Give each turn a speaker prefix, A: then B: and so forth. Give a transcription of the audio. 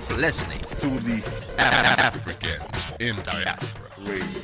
A: for listening
B: to the
A: Africans in Diaspora
B: Radio.